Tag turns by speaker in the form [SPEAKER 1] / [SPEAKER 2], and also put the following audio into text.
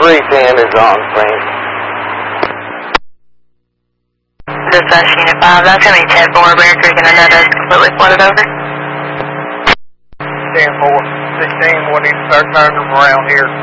[SPEAKER 1] 310 is on scene.
[SPEAKER 2] Dispatch Unit 5, that's going to be 10-4, Bear Creek, and I know that's completely flooded over.
[SPEAKER 1] 10-4, 16, we need to start turning them around here.